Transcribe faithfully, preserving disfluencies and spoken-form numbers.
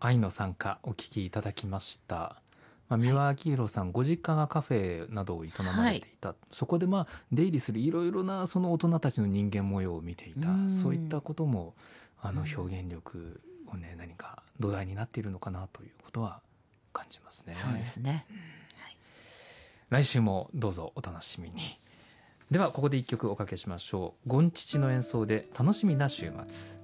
愛の賛歌お聴きいただきました。まあ、三輪明宏さん、ご実家がカフェなどを営まれていた、はい、そこでまあ出入りするいろいろなその大人たちの人間模様を見ていた、うそういったこともあの表現力をね、何か土台になっているのかなということは感じますね。 そうですね、はい、 来週もどうぞお楽しみに。ではここで一曲おかけしましょう。ゴンチチの演奏で楽しみな週末。